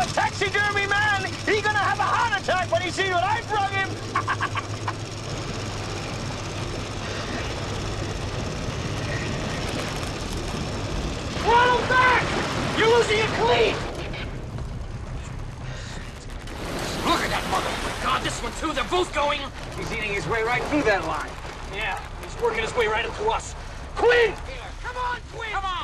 That taxidermy man, he gonna have a heart attack when he sees what I brought him. Throttle back! You're losing it clean! Look at that mother! God, this one too, they're both going! He's eating his way right through that line. Yeah, he's working his way right up to us. Quinn! Come on, Quinn! Come on!